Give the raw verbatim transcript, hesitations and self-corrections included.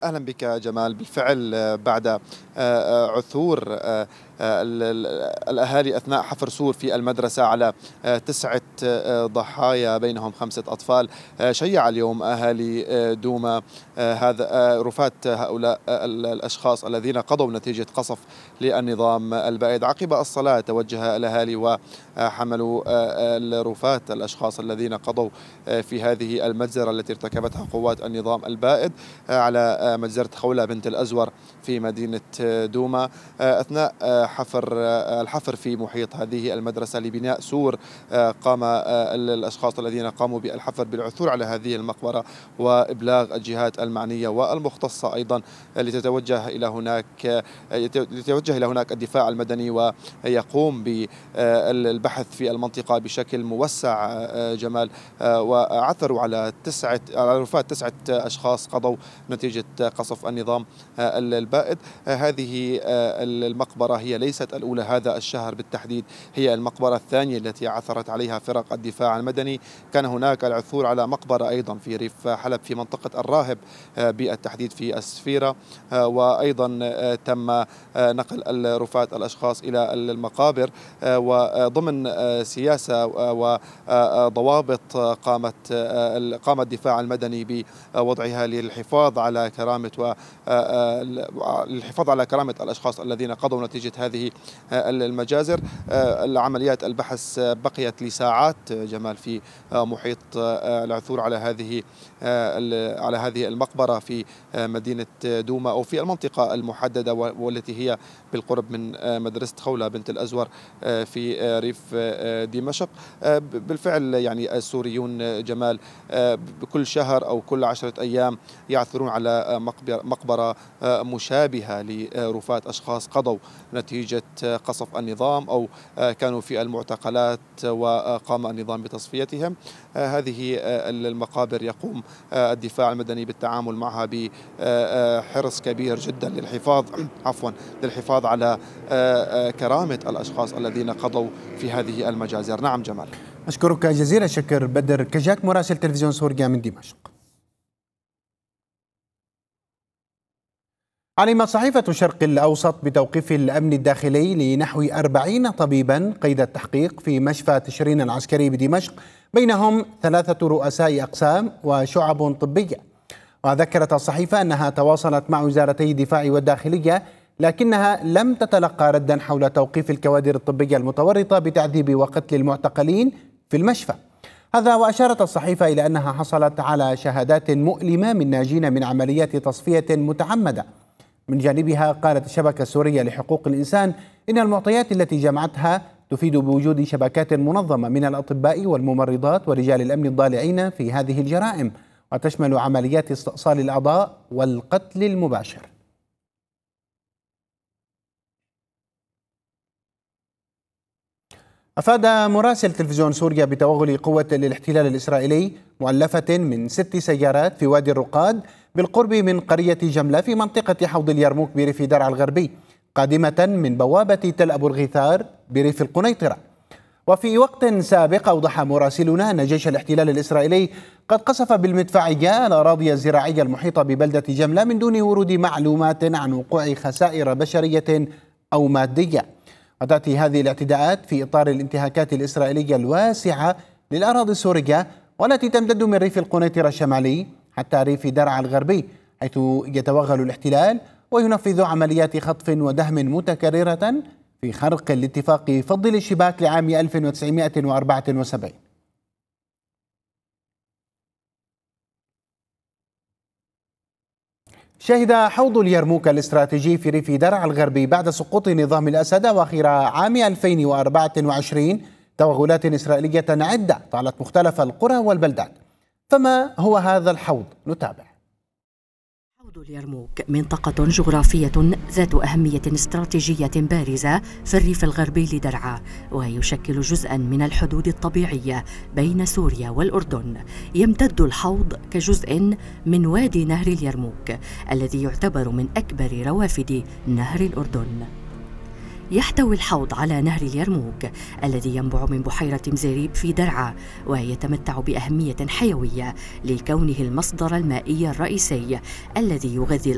أهلا بك جمال. بالفعل بعد عثور الأهالي أثناء حفر سور في المدرسة على تسعة ضحايا بينهم خمسة أطفال، شيع اليوم أهالي دوما هذا رفات هؤلاء الأشخاص الذين قضوا نتيجة قصف للنظام البائد. عقب الصلاة توجه الأهالي وحملوا الرفات الأشخاص الذين قضوا في هذه المجزرة التي ارتكبتها قوات النظام البائد على مجزرة خولة بنت الأزور في مدينة دوما أثناء حفر الحفر في محيط هذه المدرسة لبناء سور. قام الأشخاص الذين قاموا بالحفر بالعثور على هذه المقبرة وإبلاغ الجهات المعنية والمختصة أيضا لتتوجه إلى هناك لتتوجه إلى هناك الدفاع المدني ويقوم بالبحث في المنطقة بشكل موسع جمال. وعثروا على تسعة على رفات تسعة أشخاص قضوا نتيجة قصف النظام البائد. هذه المقبرة هي ليست الأولى هذا الشهر بالتحديد، هي المقبرة الثانية التي عثرت عليها فرق الدفاع المدني. كان هناك العثور على مقبرة أيضا في ريف حلب في منطقة الراهب بالتحديد في السفيرة، وأيضا تم نقل الرفات الأشخاص إلى المقابر وضمن سياسة وضوابط قامت قام الدفاع المدني بوضعها للحفاظ على كرامة والحفاظ على كرامة الأشخاص الذين قضوا نتيجة هذه المجازر. العمليات البحث بقيت لساعات جمال في محيط العثور على هذه على هذه المقبرة في مدينة دوما أو في المنطقة المحددة والتي هي بالقرب من مدرسة خولة بنت الأزور في ريف دمشق. بالفعل يعني السوريون جمال بكل شهر أو كل عشرة أيام يعثرون على مقبرة مشابهة لرفات أشخاص قضوا نتيجة قصف النظام أو كانوا في المعتقلات وقام النظام بتصفيتهم. هذه المقابر يقوم الدفاع المدني بالتعامل معها بحرص كبير جدا للحفاظ عفوا للحفاظ على كرامة الأشخاص الذين قضوا في هذه المجازر. نعم جمال. أشكرك جزيلا الشكر بدر كجاك مراسل تلفزيون سوريا من دمشق. علمت صحيفة الشرق الأوسط بتوقيف الأمن الداخلي لنحو أربعين طبيبا قيد التحقيق في مشفى تشرين العسكري بدمشق، بينهم ثلاثة رؤساء أقسام وشعب طبية. وذكرت الصحيفة أنها تواصلت مع وزارتي الدفاع والداخلية، لكنها لم تتلقى ردا حول توقيف الكوادر الطبية المتورطة بتعذيب وقتل المعتقلين في المشفى. هذا وأشارت الصحيفة إلى أنها حصلت على شهادات مؤلمة من ناجين من عمليات تصفية متعمدة. من جانبها قالت الشبكة السورية لحقوق الإنسان إن المعطيات التي جمعتها تفيد بوجود شبكات منظمة من الأطباء والممرضات ورجال الأمن الضالعين في هذه الجرائم، وتشمل عمليات استئصال الأعضاء والقتل المباشر. أفاد مراسل تلفزيون سوريا بتوغل قوة الاحتلال الإسرائيلي مؤلفة من ست سيارات في وادي الرقاد بالقرب من قرية جملة في منطقة حوض اليرموك بريف درعا الغربي، قادمة من بوابة تل أبو الغيثار بريف القنيطرة. وفي وقت سابق أوضح مراسلنا أن جيش الاحتلال الإسرائيلي قد قصف بالمدفعية الأراضي الزراعية المحيطة ببلدة جملة من دون ورود معلومات عن وقوع خسائر بشرية أو مادية. وتأتي هذه الاعتداءات في إطار الانتهاكات الإسرائيلية الواسعة للأراضي السورية والتي تمتد من ريف القنيطرة الشمالي حتى ريف درعا الغربي، حيث يتوغل الاحتلال وينفذ عمليات خطف ودهم متكررة في خرق الاتفاق فضل الشباك لعام ألف وتسعمائة وأربعة وسبعين. شهد حوض اليرموك الاستراتيجي في ريف درعا الغربي بعد سقوط نظام الأسد أواخر عام ألفين وأربعة وعشرين توغلات إسرائيلية عدة طالت مختلف القرى والبلدات. فما هو هذا الحوض؟ نتابع. حوض اليرموك منطقة جغرافية ذات أهمية استراتيجية بارزة في الريف الغربي لدرعا، ويشكل جزءا من الحدود الطبيعية بين سوريا والأردن. يمتد الحوض كجزء من وادي نهر اليرموك الذي يعتبر من أكبر روافد نهر الأردن. يحتوي الحوض على نهر اليرموك الذي ينبع من بحيرة مزيريب في درعا، ويتمتع بأهمية حيوية لكونه المصدر المائي الرئيسي الذي يغذي